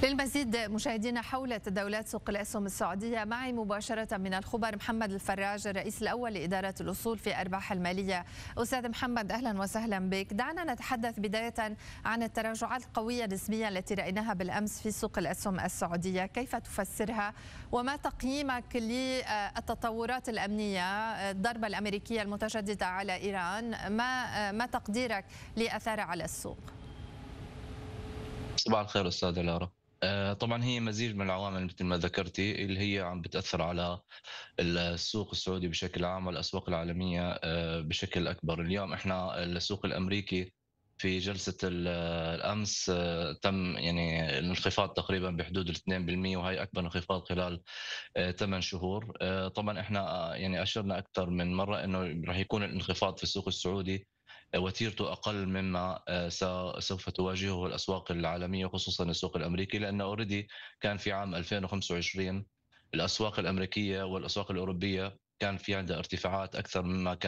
للمزيد مشاهدينا حول تداولات سوق الأسهم السعودية، معي مباشرة من الخبر محمد الفراج الرئيس الأول لإدارة الأصول في أرباح المالية. أستاذ محمد أهلا وسهلا بك. دعنا نتحدث بداية عن التراجعات القوية نسبيا التي رأيناها بالأمس في سوق الأسهم السعودية، كيف تفسرها وما تقييمك للتطورات الأمنية، الضربة الأمريكية المتجددة على إيران، ما تقديرك لأثارها على السوق؟ صباح الخير أستاذة لارا. طبعا هي مزيج من العوامل مثل ما ذكرتي اللي هي عم بتأثر على السوق السعودي بشكل عام والأسواق العالمية بشكل أكبر. اليوم احنا السوق الأمريكي في جلسة الأمس تم يعني الانخفاض تقريبا بحدود 2%، وهي أكبر انخفاض خلال 8 شهور. طبعا احنا يعني أشرنا أكثر من مرة أنه راح يكون الانخفاض في السوق السعودي وتيرته أقل مما سوف تواجهه الأسواق العالمية، خصوصا السوق الأمريكي، لأنه أوريدي كان في عام 2025 الأسواق الأمريكية والأسواق الأوروبية كان في عندها ارتفاعات أكثر مما كان